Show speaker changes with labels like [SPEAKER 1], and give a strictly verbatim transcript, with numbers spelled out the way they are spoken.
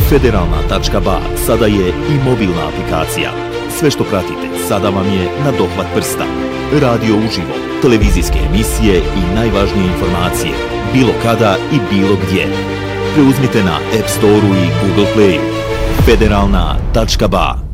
[SPEAKER 1] Federalna tačka ba sada je i mobilna aplikacija. Sve što pratite sada vam je na dohvat prsta. Radio uživo, televizijske emisije i najvažnije informacije, bilo kada i bilo gdje. Preuzmite na App Store-u i Google Play. Federalna tačka ba.